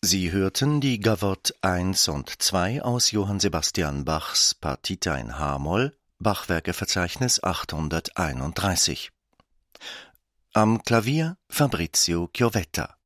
Sie hörten die Gavotte 1 und 2 aus Johann Sebastian Bachs Partita in h-Moll, Bachwerkeverzeichnis 831. Am Klavier Fabrizio Chiovetta.